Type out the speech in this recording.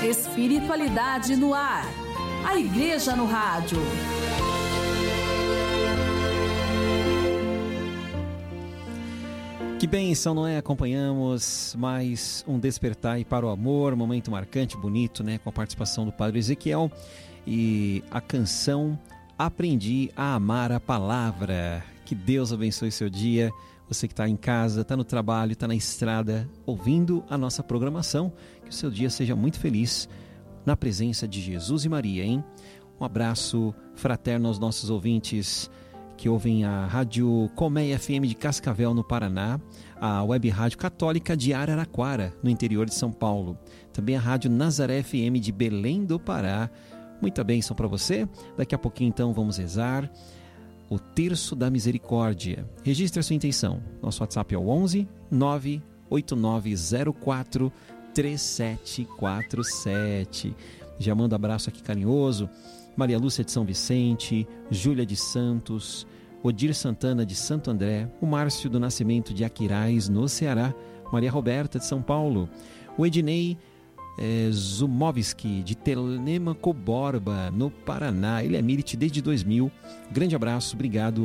Espiritualidade no ar. A Igreja no Rádio. Que bênção, não é? Acompanhamos mais um Despertar para o Amor, momento marcante, bonito, né? Com a participação do Padre Ezequiel e a canção Aprendi a Amar a Palavra. Que Deus abençoe seu dia. Você que está em casa, está no trabalho, está na estrada, ouvindo a nossa programação. Que o seu dia seja muito feliz na presença de Jesus e Maria, hein? Um abraço fraterno aos nossos ouvintes que ouvem a Rádio Colmeia FM de Cascavel, no Paraná, a Web Rádio Católica de Araraquara, no interior de São Paulo, também a Rádio Nazaré FM de Belém do Pará. Muita bênção para você. Daqui a pouquinho, então, vamos rezar o Terço da Misericórdia. Registre a sua intenção. Nosso WhatsApp é o 11 98904 3747. Já mando abraço aqui carinhoso. Maria Lúcia de São Vicente, Júlia de Santos, Odir Santana de Santo André, o Márcio do Nascimento de Aquiraz, no Ceará, Maria Roberta de São Paulo, o Ednei Zumovski de Telêmaco Borba, no Paraná. Ele é Mirit desde 2000. Grande abraço, obrigado